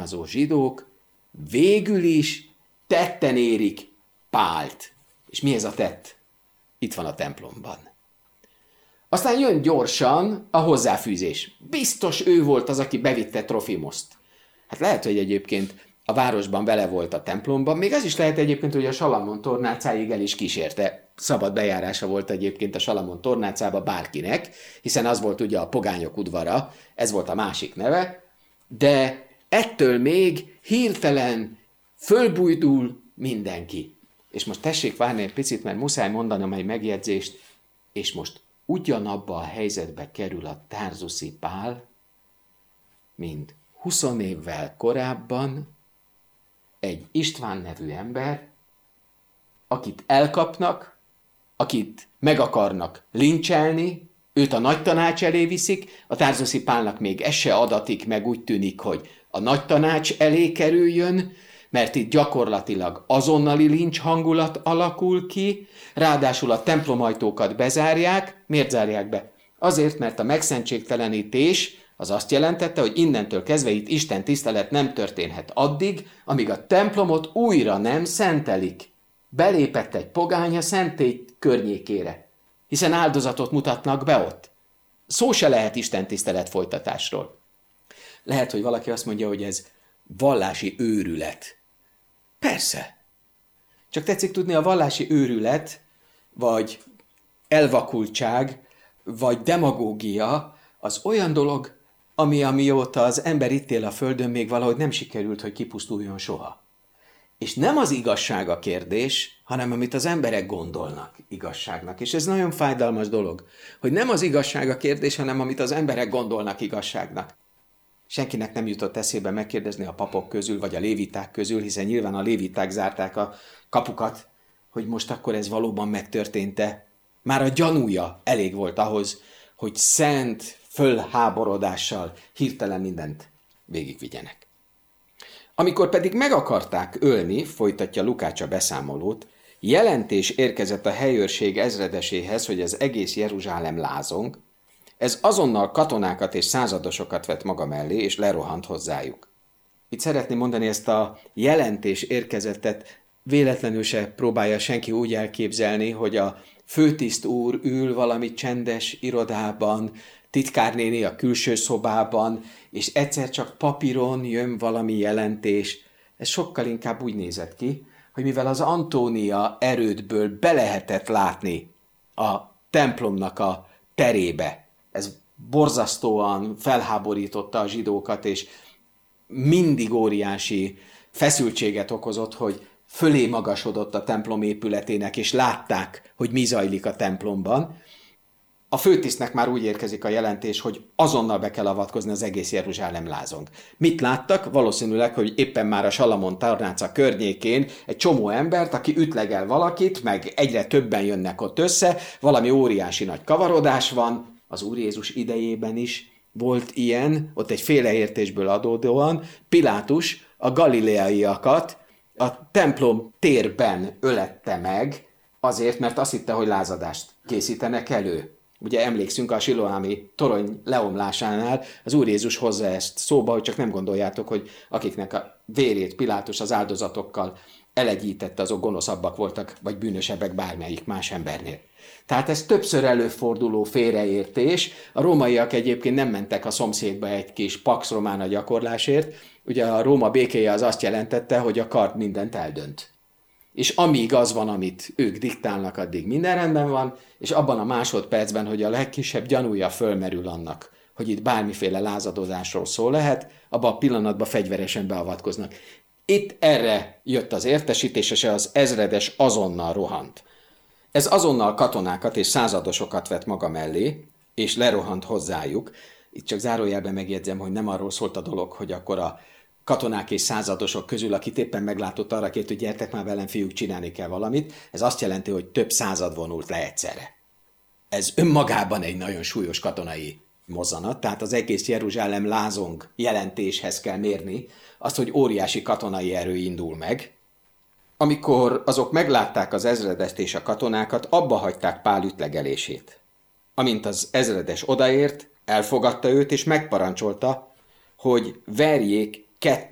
származó zsidók végül is tetten érik Pált. És mi ez a tett? Itt van a templomban. Aztán jön gyorsan a hozzáfűzés. Biztos ő volt az, aki bevitte Trofimoszt. Hát lehet, hogy egyébként a városban vele volt a templomban, még az is lehet egyébként, hogy a Salamon tornácáig el is kísérte. Szabad bejárása volt egyébként a Salamon tornácába bárkinek, hiszen az volt ugye a pogányok udvara, ez volt a másik neve, de ettől még hirtelen fölbújdul mindenki. És most tessék várni egy picit, mert muszáj mondanom egy megjegyzést, és most ugyanabba a helyzetbe kerül a tárzuszi Pál, mint 20 évvel korábban egy István nevű ember, akit elkapnak, akit meg akarnak lincselni, őt a nagy tanács elé viszik, a tárzuszi Pálnak még ez se adatik meg, úgy tűnik, hogy a nagy tanács elé kerüljön, mert itt gyakorlatilag azonnali lincs hangulat alakul ki, ráadásul a templomajtókat bezárják. Miért zárják be? Azért, mert a megszentségtelenítés az azt jelentette, hogy innentől kezdve itt Isten tisztelet nem történhet addig, amíg a templomot újra nem szentelik. Belépett egy pogány a szentély környékére, hiszen áldozatot mutatnak be ott. Szó se lehet Isten tisztelet folytatásról. Lehet, hogy valaki azt mondja, hogy ez vallási őrület. Persze. Csak tetszik tudni, a vallási őrület, vagy elvakultság, vagy demagógia az olyan dolog, amióta az ember itt él a földön, még valahogy nem sikerült, hogy kipusztuljon soha. És nem az igazság a kérdés, hanem amit az emberek gondolnak igazságnak. És ez nagyon fájdalmas dolog, hogy nem az igazság a kérdés, hanem amit az emberek gondolnak igazságnak. Senkinek nem jutott eszébe megkérdezni a papok közül, vagy a léviták közül, hiszen nyilván a léviták zárták a kapukat, hogy most akkor ez valóban megtörtént-e. Már a gyanúja elég volt ahhoz, hogy szent fölháborodással hirtelen mindent végigvigyenek. Amikor pedig meg akarták ölni, folytatja Lukács a beszámolót, jelentés érkezett a helyőrség ezredeséhez, hogy az egész Jeruzsálem lázong. Ez azonnal katonákat és századosokat vett maga mellé, és lerohant hozzájuk. Itt szeretném mondani, ezt a jelentés érkezettet véletlenül se próbálja senki úgy elképzelni, hogy a főtiszt úr ül valami csendes irodában, titkárnéni a külső szobában, és egyszer csak papíron jön valami jelentés. Ez sokkal inkább úgy nézett ki, hogy mivel az Antónia erődből be lehetett látni a templomnak a terébe, ez borzasztóan felháborította a zsidókat, és mindig óriási feszültséget okozott, hogy fölé magasodott a templom épületének, és látták, hogy mi zajlik a templomban. A főtisztnek már úgy érkezik a jelentés, hogy azonnal be kell avatkozni, az egész Jeruzsálem lázong. Mit láttak? Valószínűleg, hogy éppen már a Salamon tornáca környékén egy csomó embert, aki ütlegel valakit, meg egyre többen jönnek ott össze, valami óriási nagy kavarodás van. Az Úr Jézus idejében is volt ilyen, ott egy félreértésből adódóan, Pilátus a galileaiakat a templom térben ölette meg, azért, mert azt hitte, hogy lázadást készítenek elő. Ugye emlékszünk a siloámi torony leomlásánál, az Úr Jézus hozza ezt szóba, hogy csak nem gondoljátok, hogy akiknek a vérét Pilátus az áldozatokkal elegyítette, azok gonoszabbak voltak, vagy bűnösebbek bármelyik más embernél. Tehát ez többször előforduló félreértés. A rómaiak egyébként nem mentek a szomszédba egy kis pax romana gyakorlásért. Ugye a Róma békéje az azt jelentette, hogy a kard mindent eldönt. És amíg az van, amit ők diktálnak, addig minden rendben van, és abban a másodpercben, hogy a legkisebb gyanúja fölmerül annak, hogy itt bármiféle lázadozásról szó lehet, abban a pillanatban fegyveresen beavatkoznak. Itt erre jött az értesítés, és az ezredes azonnal rohant. Ez azonnal katonákat és századosokat vett maga mellé, és lerohant hozzájuk. Itt csak zárójelben megjegyzem, hogy nem arról szólt a dolog, hogy akkor a katonák és századosok közül, akit éppen meglátott, arra kért, hogy gyertek már velem, fiúk, csinálni kell valamit. Ez azt jelenti, hogy több század vonult le egyszerre. Ez önmagában egy nagyon súlyos katonai mozzanat, tehát az egész Jeruzsálem lázong jelentéshez kell mérni azt, hogy óriási katonai erő indul meg. Amikor azok meglátták az ezredest és a katonákat, abba hagyták Pál ütlegelését. Amint az ezredes odaért, elfogadta őt és megparancsolta, hogy verjék